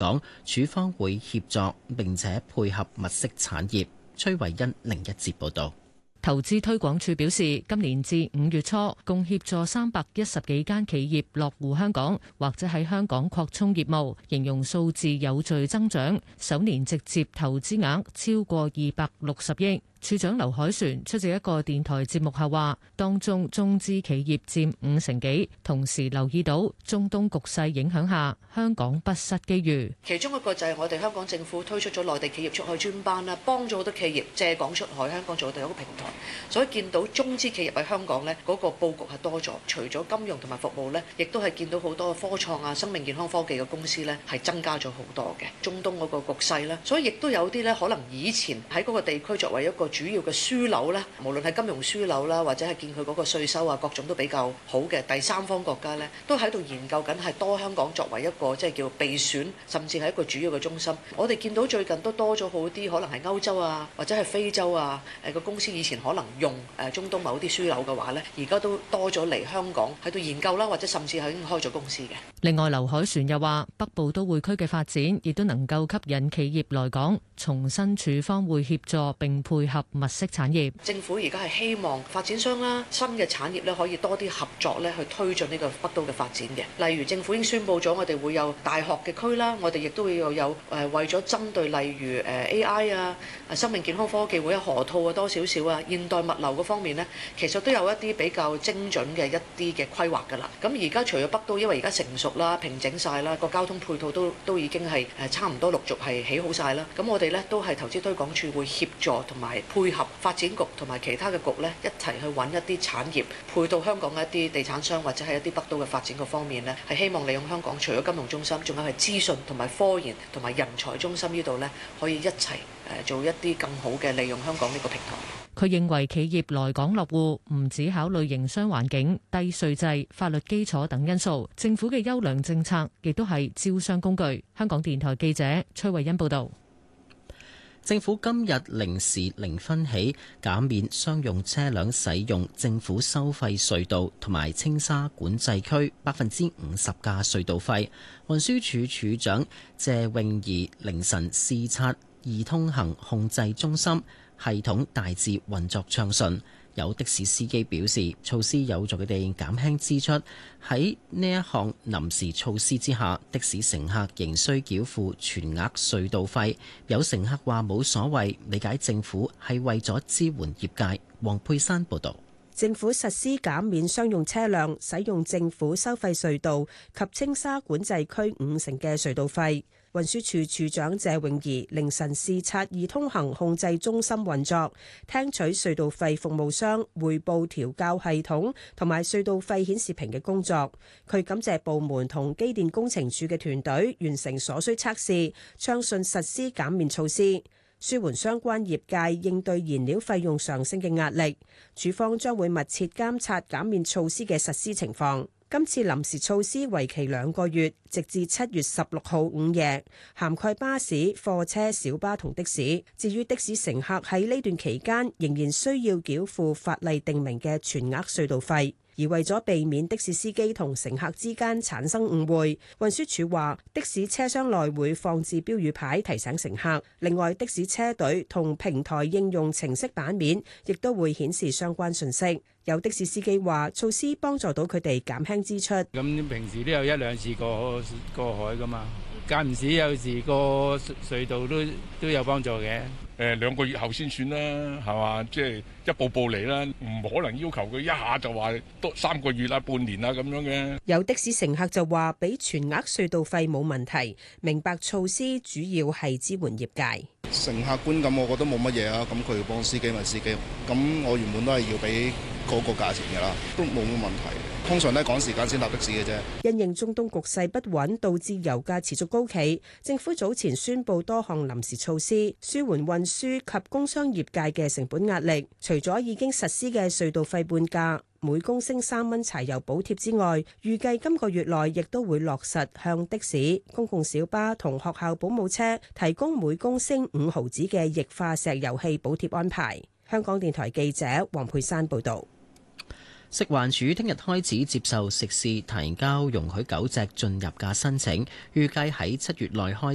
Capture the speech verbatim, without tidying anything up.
港，署方會協助並且配合物色產業。崔慧欣另一節報導。 投資推廣署表示，今年至五月初，共協助三百一十幾間企業落戶香港，或者喺香港擴充業務，形容數字有序增長，首年直接投資額超過二百六十億。署長劉凱旋出席一個電台節目後話，當中中資企業佔五成幾，同時留意到中東局勢影響下，香港不失機遇。 其中一個就係我哋香港政府推出咗內地企業出海專班啦，幫咗好多企業借港出海，香港做到一個平台，所以見到中資企業喺香港呢嗰個佈局係多咗，除咗金融同埋服務呢，亦都係見到好多科創啊、生命健康科技嘅公司呢係增加咗好多嘅。中東嗰個局勢啦，所以亦都有啲呢可能以前喺嗰個地區作為一個主要嘅樞紐咧，無論係金融樞紐啦，或者係見佢嗰個稅收啊，各種都比較好嘅第三方國家咧，都喺度研究緊係多香港作為一個即係叫備選，甚至係一個主要嘅中心。我哋見到最近都多咗好啲，可能係歐洲啊，或者係非洲啊，誒個公司以前可能用誒中東某啲樞紐嘅話咧，而家都多咗嚟香港喺度研究啦，或者甚至係已經開咗公司嘅。 另外，劉凱旋又話，北部都會區嘅發展亦都能夠吸引企業來港，重申署方會協助並配合物色產業。 政府而家係希望發展商啦、新嘅產業咧可以多啲合作咧，去推進呢個北都嘅發展嘅。例如政府已經宣布咗，我哋會有大學嘅區啦，我哋亦都會有有誒為咗針對例如誒 A I 啊、生命健康科技會有河套啊多少少啊，現代物流嗰方面呢，其實都有一啲比較精準嘅一啲嘅規劃㗎啦。咁而家除咗北都，因為而家成熟啦、平整晒啦，個交通配套都都已經係誒差唔多陸續係起好晒啦。咁我哋呢都係投資推廣署會協助同埋配合發展局同埋其他嘅局咧，一齊去揾一啲產業配到香港嘅一啲地產商或者係一啲北都嘅發展嘅方面咧，係希望利用香港除咗金融中心，仲有係資訊同埋科研同埋人才中心呢度咧，可以一齊誒做一啲更好嘅利用香港呢個平台。 佢認為企業來港落戶唔只考慮營商環境、低稅制、法律基礎等因素，政府嘅優良政策亦都係招商工具。香港電台記者崔慧欣報道。 政府今日零時零分起減免商用車輛使用政府收費隧道同埋青沙管制區百分之五十嘅隧道費。運輸署署長謝永儀凌晨視察易通行控制中心，系統大致運作暢順。有的士司機表示，措施有助佢哋減輕支出。喺呢一項臨時措施之下，的士乘客仍需繳付全額隧道費。有乘客話冇所謂，理解政府係為咗支援業界。黃佩珊報導。 政府實施減免商用車輛使用政府收費隧道及青沙管制區五成嘅隧道費。運輸署署長謝永儀凌晨視察易通行控制中心運作，聽取隧道費服務商匯報調校系統同埋隧道費顯示屏嘅工作。佢感謝部門同機電工程署嘅團隊完成所需測試，暢順實施減免措施，舒緩相關業界應對燃料費用上升嘅壓力。署方將會密切監察減免措施嘅實施情況。今次臨時措施為期兩個月，直至七月十六號午夜，涵蓋巴士、貨車、小巴同的士。至於的士乘客喺呢段期間仍然需要繳付法例定明嘅全額隧道費。而為咗避免的士司機同乘客之間產生誤會，運輸署話的士車廂內會放置標語牌提醒乘客。另外，的士車隊同平台應用程式版面亦都會顯示相關信息。有的士司機話措施幫助到佢哋減輕支出。 咁平時都有一兩次過過海㗎嘛，間唔時有時過隧道都都有幫助嘅。 誒兩個月後先算啦，係嘛？即係一步步嚟啦，唔可能要求佢一下就話多三個月啦、半年啦咁樣嘅。 有的士乘客就話俾全額隧道費冇問題，明白措施主要係支援業界。 乘客觀感我覺得冇乜嘢啊，咁佢幫司機咪司機，咁我原本都係要俾嗰個價錢㗎啦，都冇乜問題。通常都係趕時間先搭的士嘅啫。 因應中東局勢不穩，導致油價持續高企，政府早前宣布多項臨時措施，舒緩運輸及工商業界嘅成本壓力。除咗已經實施嘅隧道費半價、每公升三蚊柴油補貼之外，預計今個月內亦都會落實向的士、公共小巴同學校保姆車提供每公升五毫子嘅液化石油氣補貼安排。香港電台記者黃佩珊報導。 食環署聽日開始接受食肆提交容許狗隻進入嘅申請，預計喺七月內開